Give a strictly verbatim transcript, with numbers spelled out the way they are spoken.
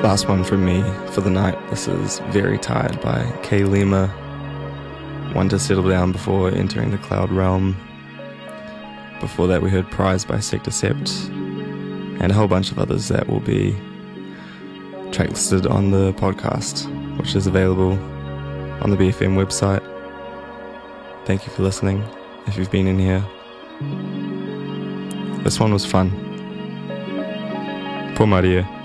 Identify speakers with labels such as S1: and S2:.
S1: Last one from me for the night. This is Very Tired by K Lima. One to settle down before entering the cloud realm. Before that we heard Prize by Sector Sept, and a whole bunch of others that will be track listed on the podcast, which is available on the B F M website. Thank you for listening, if you've been in here. This one was fun. Por Maria.